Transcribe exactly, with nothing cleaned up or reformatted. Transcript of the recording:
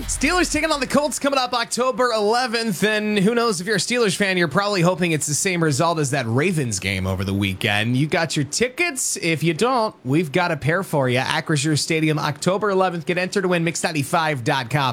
Steelers taking on the Colts coming up October eleventh, and who knows, if you're a Steelers fan, you're probably hoping it's the same result as that Ravens game over the weekend. You got your tickets? If you don't, we've got a pair for you. Acrisure Stadium, October eleventh. Get entered to win, mix ninety-five dot com.